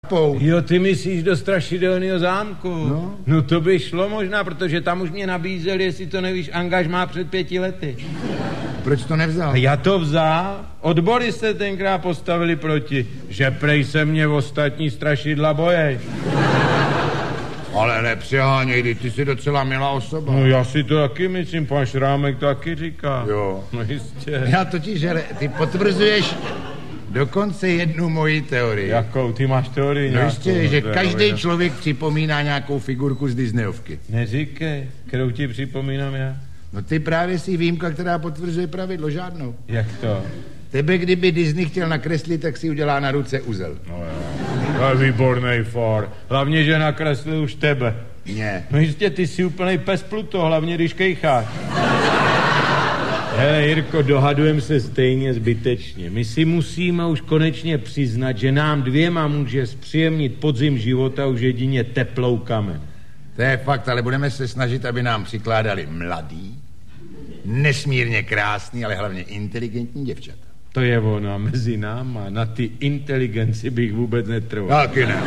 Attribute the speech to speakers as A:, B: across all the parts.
A: Jo, ty myslíš do Strašidelného zámku. No to by šlo možná, protože tam už mě nabízeli, jestli to nevíš, angažmá před 5 lety.
B: Proč to nevzal?
A: Já to vzal. Odbory se tenkrát postavili proti, že prej se mě ostatní strašidla bojej.
B: Ale nepřeháněj, ty jsi docela milá osoba.
A: No já si to taky myslím, pan Šrámek to taky říká.
B: Jo.
A: No jistě.
B: Já totiž, ale ty potvrzuješ dokonce jednu moji teorii.
A: Jakou? Ty máš teorii?
B: No jistě, že každý člověk připomíná nějakou figurku z Disneyovky.
A: Neříkej, kterou ti připomínám já.
B: No ty právě jsi výjimka, která potvrzuje pravidlo, žádnou.
A: Jak to?
B: Tebe, kdyby Disney chtěl nakreslit, tak si udělá na ruce uzel.
A: No jo. To je výborný for. Hlavně, že nakreslil už tebe.
B: Ne.
A: No jistě, ty jsi úplnej pes Pluto, hlavně když kejcháš. Hele, Jirko, dohadujeme se stejně zbytečně. My si musíme už konečně přiznat, že nám dvěma může zpříjemnit podzim života už jedině teplou kamen.
B: To je fakt, ale budeme se snažit, aby nám přikládali mladý, nesmírně krásný, ale hlavně inteligentní děvčata.
A: To je ono, mezi náma, na ty inteligenci bych vůbec netrval.
B: Taky ne.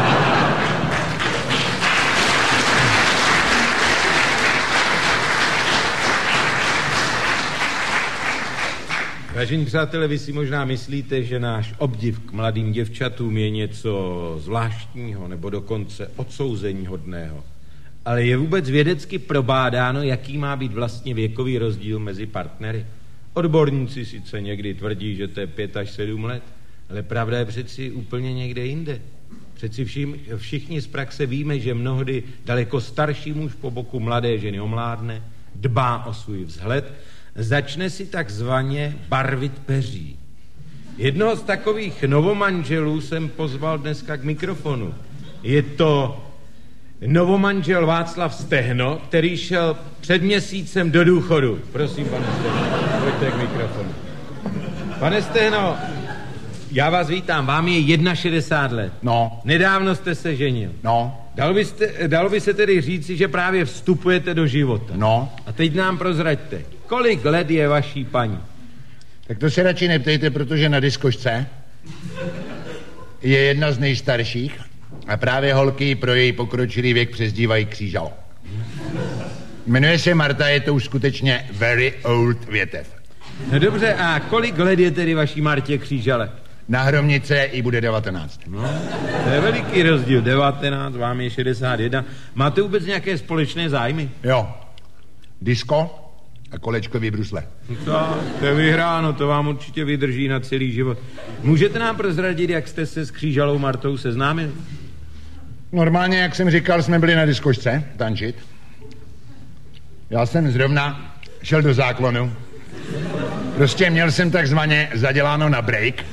A: Vážení přátelé, vy si možná myslíte, že náš obdiv k mladým děvčatům je něco zvláštního nebo dokonce odsouzeníhodného. Ale je vůbec vědecky probádáno, jaký má být vlastně věkový rozdíl mezi partnery. Odborníci sice někdy tvrdí, že to je 5 až 7 let, ale pravda je přeci úplně někde jinde. Přeci všichni z praxe víme, že mnohdy daleko starší muž po boku mladé ženy omládne, dbá o svůj vzhled, začne si takzvaně barvit peří. Jednoho z takových novomanželů jsem pozval dneska k mikrofonu. Je to novomanžel Václav Stehno, který šel před měsícem do důchodu. Prosím, pane Stehno, pojďte k mikrofonu. Pane Stehno, já vás vítám, vám je 61 let.
B: No.
A: Nedávno jste se ženil.
B: No.
A: Dalo by se tedy říci, že právě vstupujete do života.
B: No.
A: A teď nám prozraďte, kolik let je vaší paní?
B: Tak to se radši neptejte, protože na diskošce je jedna z nejstarších a právě holky pro její pokročilý věk přezdívají křížalo. Jmenuje se Marta, je to už skutečně very old větev.
A: No dobře, a kolik let je tedy vaší Martě Křížale?
B: Na Hromnice jí bude 19.
A: No, to je veliký rozdíl, 19, vám je 61. Máte vůbec nějaké společné zájmy?
B: Jo, disko a kolečkový brusle.
A: To je vyhráno, to vám určitě vydrží na celý život. Můžete nám prozradit, jak jste se s Křížalou Martou seznámili?
B: Normálně, jak jsem říkal, jsme byli na diskošce tančit. Já jsem zrovna šel do záklonu. Prostě měl jsem takzvaně zaděláno na break.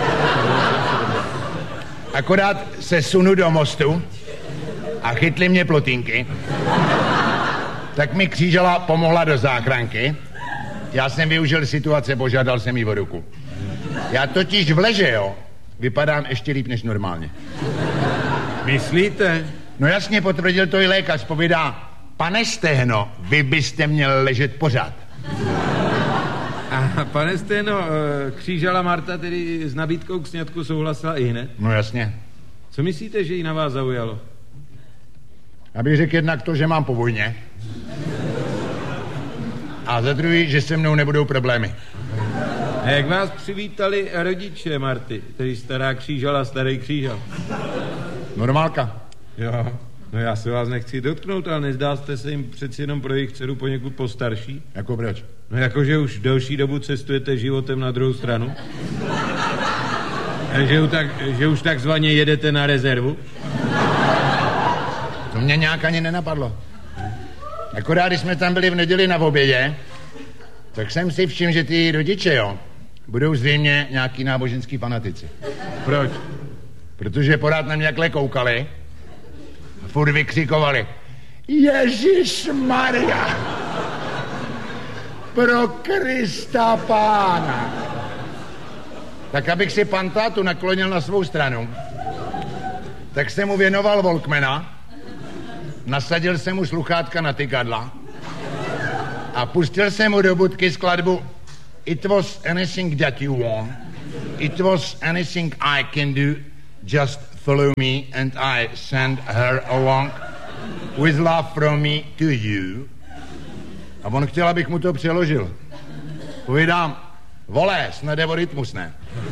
B: Akorát se sunu do mostu a chytli mě plotínky. Tak mi Křížala pomohla do záchranky. Já jsem využil situace, požádal jsem jí o ruku. Já totiž v leže, jo, vypadám ještě líp než normálně.
A: Myslíte?
B: No jasně, potvrdil to i lékař, povídá, pane Stehno, vy byste měl ležet pořád.
A: A pane Stehno, Křížala Marta tedy s nabídkou k sňatku souhlasila i hned?
B: No jasně.
A: Co myslíte, že jí na vás zaujalo?
B: Abych řekl jednak to, že mám po vojně. A za druhý, že se mnou nebudou problémy.
A: A jak vás přivítali rodiče Marty, tedy stará Křížala, starý Křížal?
B: Normálka.
A: Jo, no já se vás nechci dotknout, ale nezdá jste se jim přeci jenom pro jejich dceru poněkud postarší?
B: Jako proč?
A: No jakože už delší dobu cestujete životem na druhou stranu? Že už takzvaně jedete na rezervu?
B: To mě nějak ani nenapadlo. Akorát, když jsme tam byli v neděli na obědě, tak jsem si všiml, že ty rodiče, jo, budou zřejmě nějaký náboženský fanatici.
A: Proč?
B: Protože pořád na mě jakhle koukali a furt vykřikovali Ježišmarja, pro Krista Pána. Tak abych si pantátu naklonil na svou stranu, tak jsem mu věnoval Walkmana, nasadil jsem mu sluchátka na tykadla a pustil jsem mu do budky skladbu It was anything that you want, it was anything I can do, just follow me and I send her along with love from me to you. A on chtěl, abych mu to přeložil. Povídám, vole, snad jde o rytmus, ne?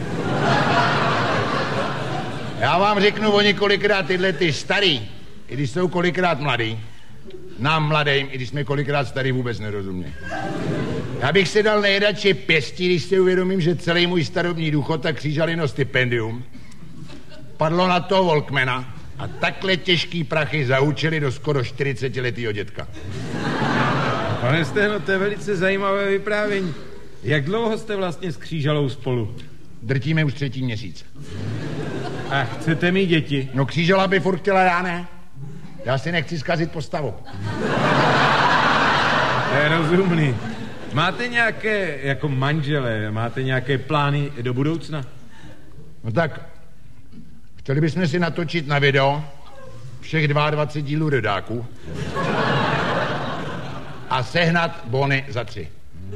B: Já vám řeknu o několikrát tyhle ty starý, i když jsou kolikrát mladý, nám mladým, i když jsme kolikrát starý, vůbec nerozumějí. Já bych si dal nejradši pěstí, když si uvědomím, že celý můj starobní důchod a křížalino stipendium padlo na toho Walkmana a takhle těžký prachy zahučili do skoro 40letýho dětka.
A: Pane Stehno, to je velice zajímavé vyprávění. Jak dlouho jste vlastně s Křížalou spolu?
B: Drtíme už 3. měsíc.
A: A chcete mít děti?
B: No Křížala by furt chtěla, já ne. Já si nechci zkazit postavu.
A: To je rozumný. Máte nějaké, jako manžele, máte nějaké plány do budoucna?
B: No tak, chtěli bychom si natočit na video všech 22 dílů Rodáků a sehnat bony za 3.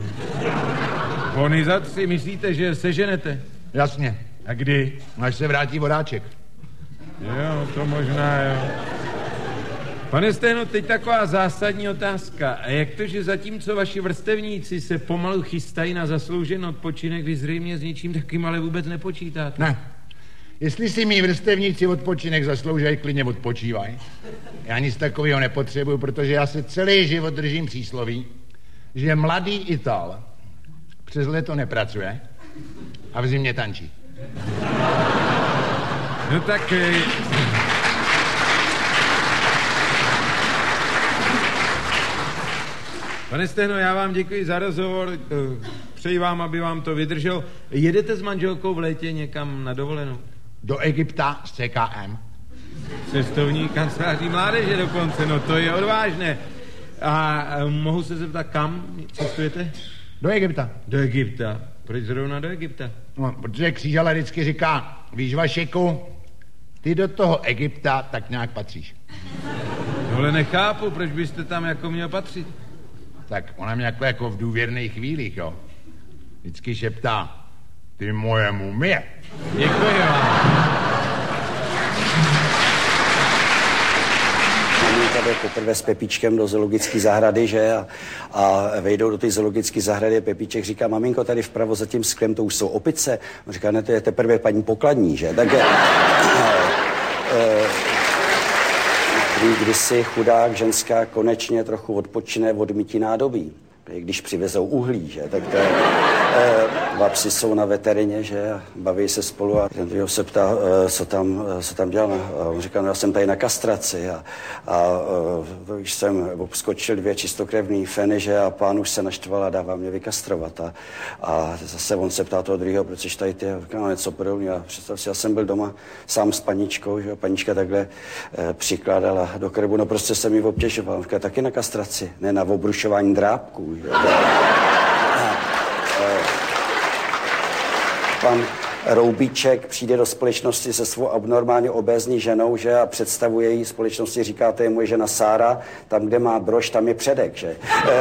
A: Bony za 3, myslíte, že seženete?
B: Jasně.
A: A kdy?
B: Až se vrátí Vodáček.
A: Jo, to možná, jo. Pane Stehno, teď taková zásadní otázka. A jak to, že zatímco vaši vrstevníci se pomalu chystají na zasloužený odpočinek, vy zřejmě s ničím takým ale vůbec nepočítáte?
B: Ne. Jestli si mý vrstevníci odpočinek zasloužají, klidně odpočívají. Já nic takového nepotřebuju, protože já se celý život držím přísloví, že mladý Ital přes léto nepracuje a v zimě tančí.
A: No tak... Pane Stehno, já vám děkuji za rozhovor, přeji vám, aby vám to vydrželo. Jedete s manželkou v létě někam na dovolenou?
B: Do Egypta s CKM.
A: Cestovní kanceláří mládeže dokonce, no to je odvážné. A mohu se zeptat, kam cestujete?
B: Do Egypta.
A: Do Egypta? Proč zrovna do Egypta?
B: No, protože Křížala vždycky říká, víš Vašeku, ty do toho Egypta tak nějak patříš.
A: No ale nechápu, proč byste tam jako měl patřit?
B: Tak ona mě jako v důvěrných chvílích, jo. Vždycky šeptá, ty moje mumie.
A: Děkuji vám.
C: Tady poprvé s Pepíčkem do zoologické zahrady, že? A vejdou do té zoologické zahrady. Pepíček říká, maminko, tady vpravo za tím sklem, to už jsou opice. On říká, ne, to je teprve paní pokladní, že? Tak kdysi chudák ženská konečně trochu odpočine od mytí nádobí. Když přivezou uhlí, že? Tak to je, dva psi jsou na veterině, že? A baví se spolu a ten se ptá, co tam dělal. A on říká, no já jsem tady na kastraci a když jsem obskočil 2 čistokrevný feny, že? A pán už se naštval a dává mě vykastrovat. A zase on se ptá toho druhého, proč jsi tady ty? A říká, no něco podobného. A představ si, já jsem byl doma sám s paničkou, že? Panička takhle přikládala do krbu, no prostě jsem ji obtěžoval. On říká, taky na kastraci, ne na obrušování drápků. Pan Roubíček přijde do společnosti se svou abnormálně obézní ženou, že, a představuje jí společnosti, říká, to je moje žena Sára, tam, kde má brož, tam je předek, že.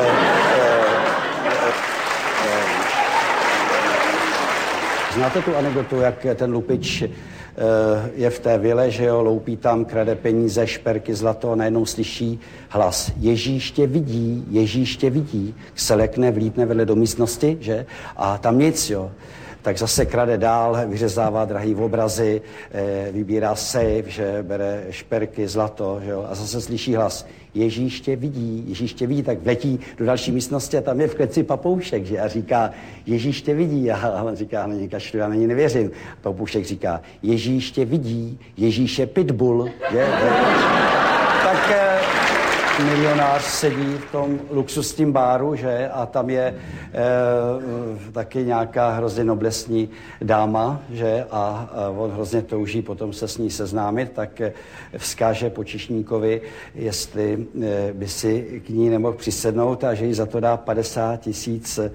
C: Znáte tu anekdotu, jak ten lupič je v té vile, že jo, loupí tam, krade peníze, šperky, zlato a najednou slyší hlas. Ježíš tě vidí, se lekne, vlítne vedle do místnosti, že? A tam nic, jo. Tak zase krade dál, vyřezává drahý obrazy, vybírá sejf, že bere šperky, zlato, že jo, a zase slyší hlas. Ježíš tě vidí, tak vletí do další místnosti a tam je v kleci papoušek, že, a říká, Ježíš tě vidí, a on říká, není kašlu, já na ní nevěřím. Papoušek říká, Ježíš tě vidí, Ježíš je pitbull, že? Tak milionář sedí v tom luxusním báru, že? A tam je taky nějaká hrozně noblesní dáma, že? A on hrozně touží potom se s ní seznámit, tak vzkáže počišníkovi, jestli by si k ní nemohl přisednout a že jí za to dá 50 000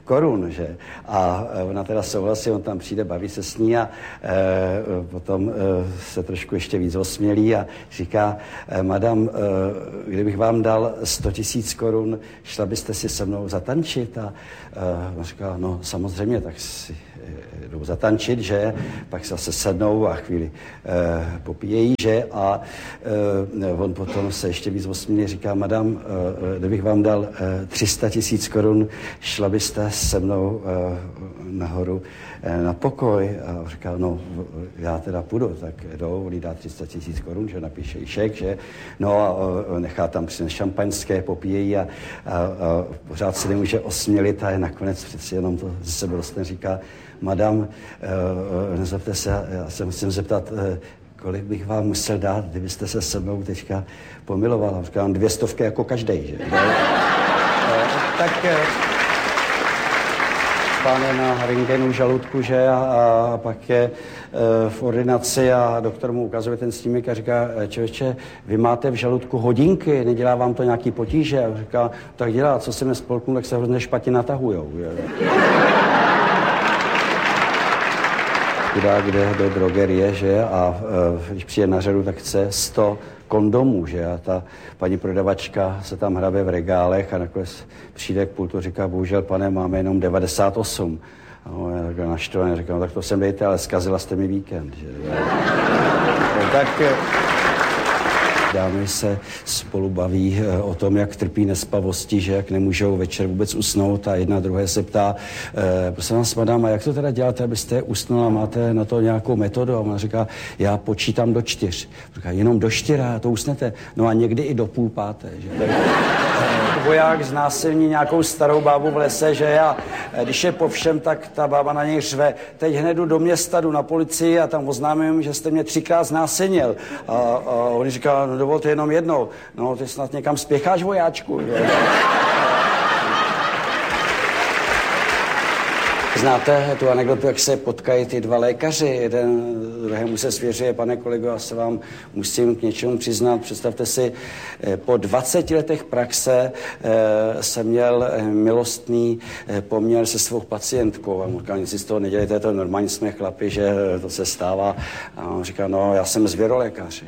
C: korun, že? A ona teda souhlasí, on tam přijde, baví se s ní a potom se trošku ještě víc osmělí a říká, madam, kdybych vám dal 100 000 korun, šla byste si se mnou zatančit? A on říká, no samozřejmě, tak si jdou zatančit, že? Pak zase sednou a chvíli popíjejí, že? A on potom se ještě víc osmělí, říká, madam, kdybych vám dal 300 000 korun, šla byste se mnou nahoru na pokoj? A říkal, no, já teda půjdu, tak jdou, on jí dá 300 000 korun, že napíše šek, že? No a nechá tam přinést šampaňské, popíjejí a pořád se nemůže osmělit a nakonec přeci jenom to ze sebe vlastně říká, madam, nezlobte se, já se musím zeptat, kolik bych vám musel dát, kdybyste se se mnou teďka pomilovala. Říkám, 200 jako každej, že? Tak pán je na rentgenu žaludku, že? A pak je v ordinaci a doktor mu ukazuje ten snímek a říká, člověče, vy máte v žaludku hodinky, nedělá vám to nějaký potíže? A říká, tak dělá, co se mě spolknu, tak se hrozně špatně natahujou. Chudák jde do drogerie, že? A když přijde na řadu, tak chce 100 kondomů, že? A ta paní prodavačka se tam hrabe v regálech a nakonec přijde k pultu a říká, bohužel, pane, máme jenom 98. A on je naštvaný, říká, no, tak to sem dejte, ale zkazila jste mi víkend, že? Tak dámy se spolu baví o tom, jak trpí nespavosti, že jak nemůžou večer vůbec usnout a jedna druhé se ptá, prosím vás, madam, a jak to teda děláte, abyste usnula, máte na to nějakou metodu? A ona říká, já počítám do 4. Říká, jenom do 4 a to usnete? No a někdy i do 4:30, že? Voják znásilní nějakou starou bábu v lese, že? A když je po všem, tak ta bába na něj řve, teď hned jdu do města, jdu na policii a tam oznámím, že jste mě 3krát znásilnil. A on říká, no dovolte jenom jednou. No, ty snad někam spěcháš, vojáčku. Znáte tu anekdotu, jak se potkají ty dva lékaři, jeden druhému se svěřuje, pane kolego, já se vám musím k něčemu přiznat, představte si, po 20 letech praxe jsem měl milostný poměr se svou pacientkou a on říkal, nic si z toho nedělejte, to normálně jsme chlapi, že to se stává. A on říkal, no, já jsem zvěrolékař.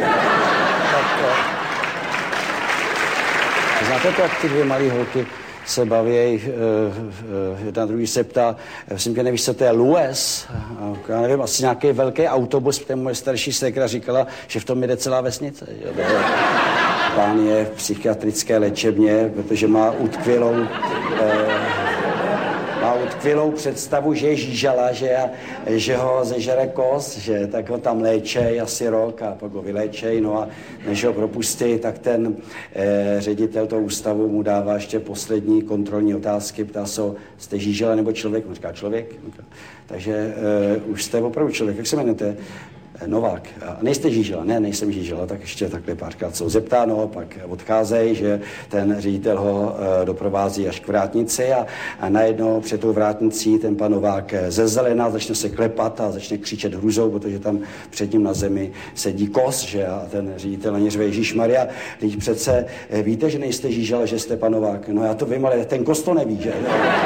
C: Znáte to, jak ty dvě malé holky se baví, jedna druhý se ptá, myslím, že nevíš, co to je Louis? Já nevím, asi nějaký velký autobus, protože moje starší ségra říkala, že v tom jede celá vesnice. Pán je v psychiatrické léčebně, protože má utkvělou představu, že je žížala, že ho zežere kos, že tak ho tam léčej asi rok a pak ho vyléčej, no a než ho propustí, tak ten ředitel toho ústavu mu dává ještě poslední kontrolní otázky, ptá se ho, jste žížela nebo člověk? On říká člověk. Takže už jste opravdu člověk, jak se jmenujete? Novák. A nejste žížela? Ne, nejsem žížela, tak ještě takhle párkrát jsou zeptáno, pak odcházejí, že ten ředitel ho doprovází až k vrátnici a najednou před tou vrátnicí ten pan Novák zezelená, začne se klepat a začne křičet hrůzou, protože tam před ním na zemi sedí kos, že? A ten ředitel na ně řve, Ježíšmarja, teď přece víte, že nejste žížela, že jste pan Novák? No já to vím, ale ten kos to neví, že?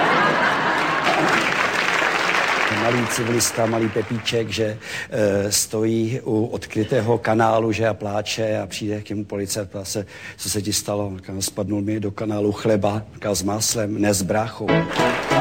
C: Malý civilista, malý Pepíček, že stojí u odkrytého kanálu, že a pláče a přijde k němu policajt, ptá se, co se ti stalo? Spadnul mi do kanálu chleba, s máslem, ne s bráchou.